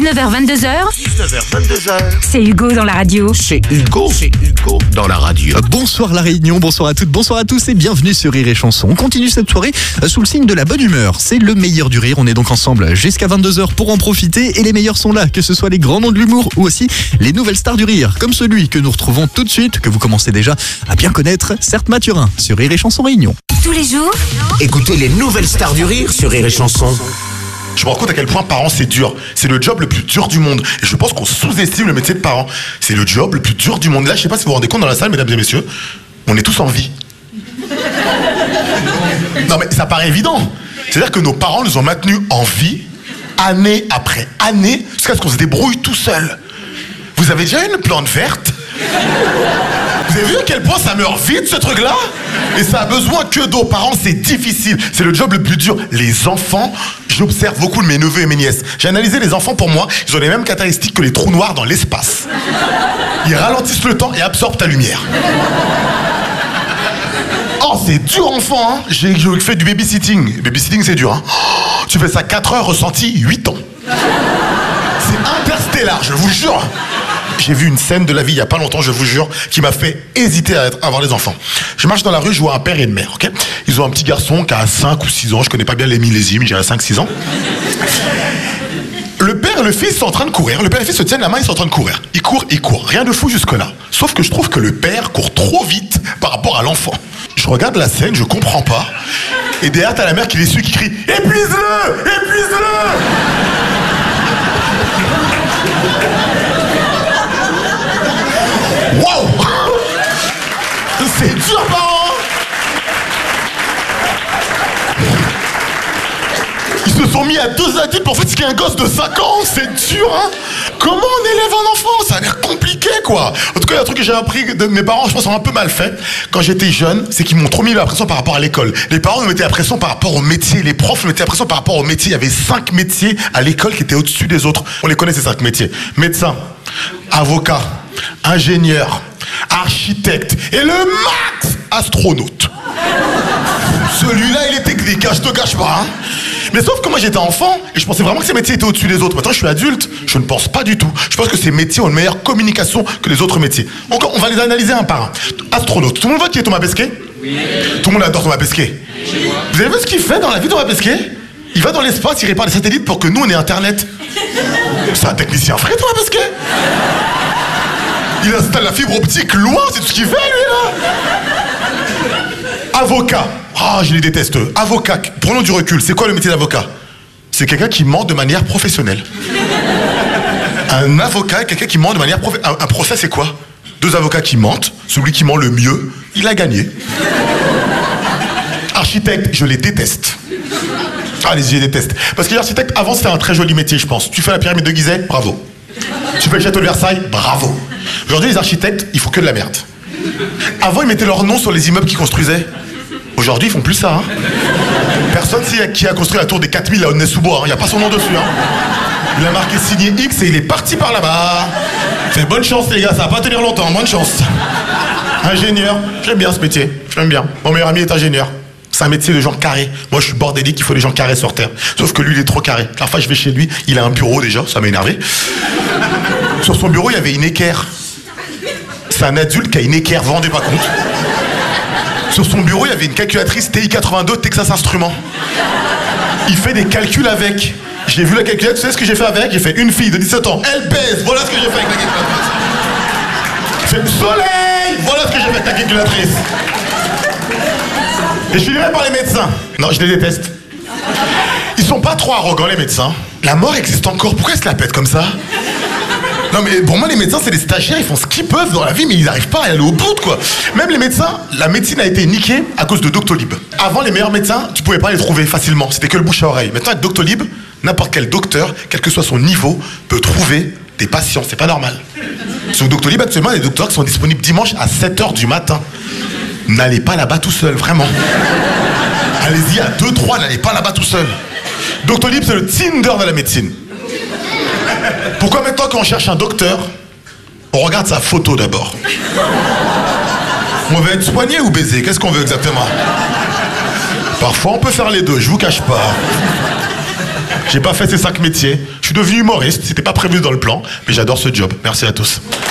19h22h. 19h22h. C'est Hugo dans la radio. C'est Hugo dans la radio. Bonsoir la Réunion, bonsoir à toutes, bonsoir à tous et bienvenue sur Rire et Chanson. On continue cette soirée sous le signe de la bonne humeur. C'est le meilleur du rire, on est donc ensemble jusqu'à 22h pour en profiter et les meilleurs sont là, que ce soit les grands noms de l'humour ou aussi les nouvelles stars du rire, comme celui que nous retrouvons tout de suite, que vous commencez déjà à bien connaître, Certes Mathurin, sur Rire et Chanson Réunion. Tous les jours, Écoutez les nouvelles stars du rire sur Rire et Chanson. Je me rends compte à quel point parents c'est dur. C'est le job le plus dur du monde. Et je pense qu'on sous-estime le métier de parent. C'est le job le plus dur du monde. Là, je sais pas si vous vous rendez compte dans la salle, mesdames et messieurs, on est tous en vie. Non mais ça paraît évident. C'est-à-dire que nos parents nous ont maintenus en vie, année après année, jusqu'à ce qu'on se débrouille tout seul. Vous avez déjà une plante verte ? Vous avez vu à quel point ça meurt vite ce truc-là ? Et ça a besoin que d'eau. Parents, c'est difficile. C'est le job le plus dur. Les enfants, j'observe beaucoup de mes neveux et mes nièces. J'ai analysé les enfants pour moi. Ils ont les mêmes caractéristiques que les trous noirs dans l'espace. Ils ralentissent le temps et absorbent ta lumière. Oh, c'est dur, enfant, hein. J'ai fait du babysitting. Babysitting, c'est dur, hein. Oh, tu fais ça 4 heures, ressenti 8 ans. C'est interstellaire, je vous jure. J'ai vu une scène de la vie il y a pas longtemps, je vous jure, qui m'a fait hésiter à avoir des enfants. Je marche dans la rue, je vois un père et une mère, ok ? Ils ont un petit garçon qui a 5 ou 6 ans, je connais pas bien les millésimes, j'irais 5-6 ans. Le père et le fils sont en train de courir, le père et le fils se tiennent la main, ils sont en train de courir. Ils courent, rien de fou jusque-là. Sauf que je trouve que le père court trop vite par rapport à l'enfant. Je regarde la scène, je comprends pas. Et derrière, t'as la mère qui les suit, qui crie « Épuise-le ! Épuise-le !» Waouh! C'est dur, parents! Ils se sont mis à 2 adultes pour fatiguer un gosse de 5 ans, c'est dur, hein? Comment on élève un enfant? Ça a l'air compliqué, quoi. En tout cas, il y a un truc que j'ai appris de mes parents, je pense, ont un peu mal fait. Quand j'étais jeune, c'est qu'ils m'ont trop mis la pression par rapport à l'école. Les parents me mettaient la pression par rapport au métier. Les profs me mettaient la pression par rapport au métier. Il y avait 5 métiers à l'école qui étaient au-dessus des autres. On les connaît, ces 5 métiers. Médecin, avocat, ingénieur, architecte et le max, astronaute. Celui-là, il est technique, hein, je te cache pas. Hein. Mais sauf que moi, j'étais enfant et je pensais vraiment que ces métiers étaient au-dessus des autres. Maintenant, je suis adulte, je ne pense pas du tout. Je pense que ces métiers ont une meilleure communication que les autres métiers. On va les analyser un par un. Astronaute. Tout le monde voit qui est Thomas Pesquet ? Oui. Tout le monde adore Thomas Pesquet. Vous avez vu ce qu'il fait dans la vie, Thomas Pesquet ? Il va dans l'espace, il répare les satellites pour que nous, on ait Internet. C'est un technicien frais, Thomas Pesquet. Il installe la fibre optique loin, c'est tout ce qu'il fait, lui, là. Avocat. Ah, je les déteste. Avocat. Prenons du recul. C'est quoi le métier d'avocat ? C'est quelqu'un qui ment de manière professionnelle. Un avocat est quelqu'un qui ment de manière professionnelle. Un procès, c'est quoi ? 2 avocats qui mentent. Celui qui ment le mieux, il a gagné. Architecte, je les déteste. Allez-y, je les déteste. Parce que l'architecte, avant, c'était un très joli métier, je pense. Tu fais la pyramide de Gizeh, bravo. Tu fais le château de Versailles, bravo. Aujourd'hui, les architectes, ils font que de la merde. Avant, ils mettaient leur nom sur les immeubles qu'ils construisaient. Aujourd'hui, ils font plus ça. Hein. Personne sait qui a construit la tour des 4000 à Aulnay-sous-Bois. Il n'y a pas son nom dessus. Hein. Il a marqué signé X et il est parti par là-bas. C'est bonne chance, les gars, ça va pas tenir longtemps. Bonne chance. Ingénieur, j'aime bien ce métier. J'aime bien. Mon meilleur ami est ingénieur. C'est un métier de gens carrés. Moi, je suis bordélique, il faut des gens carrés sur Terre. Sauf que lui, il est trop carré. La fois, je vais chez lui, il a un bureau déjà, ça m'a énervé. Sur son bureau, il y avait une équerre. C'est un adulte qui a une équerre, vous vous rendez pas compte. Sur son bureau, il y avait une calculatrice TI-82 Texas Instruments. Il fait des calculs avec. J'ai vu la calculatrice, tu sais ce que j'ai fait avec ? J'ai fait une fille de 17 ans, elle pèse, voilà ce que j'ai fait avec la calculatrice. J'ai fait soleil, voilà ce que j'ai fait avec la calculatrice. Et je finirai par les médecins. Non, je les déteste. Ils sont pas trop arrogants, les médecins. La mort existe encore, pourquoi ils se la pètent comme ça ? Non mais pour moi les médecins c'est des stagiaires, ils font ce qu'ils peuvent dans la vie mais ils n'arrivent pas à aller au bout quoi. Même les médecins, la médecine a été niquée à cause de Doctolib. Avant les meilleurs médecins, tu pouvais pas les trouver facilement, c'était que le bouche à oreille. Maintenant avec Doctolib, n'importe quel docteur, quel que soit son niveau, peut trouver des patients, c'est pas normal. Sur Doctolib actuellement il y a des docteurs qui sont disponibles dimanche à 7h du matin. N'allez pas là-bas tout seul, vraiment. Allez-y à 2-3, n'allez pas là-bas tout seul. Doctolib c'est le Tinder de la médecine. Pourquoi maintenant quand on cherche un docteur, on regarde sa photo d'abord? On veut être soigné ou baiser? Qu'est-ce qu'on veut exactement? Parfois on peut faire les deux, je vous cache pas. J'ai pas fait ces 5 métiers. Je suis devenu humoriste, c'était pas prévu dans le plan, mais j'adore ce job. Merci à tous.